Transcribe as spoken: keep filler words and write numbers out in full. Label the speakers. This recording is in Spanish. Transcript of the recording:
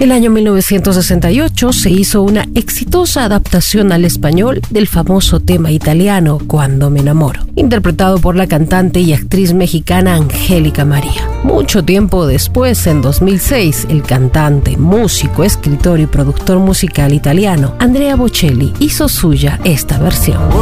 Speaker 1: El año mil novecientos sesenta y ocho se hizo una exitosa adaptación al español del famoso tema italiano Cuando me enamoro, interpretado por la cantante y actriz mexicana Angélica María. Mucho tiempo después, en dos mil seis, el cantante, músico, escritor y productor musical italiano Andrea Bocelli hizo suya esta versión.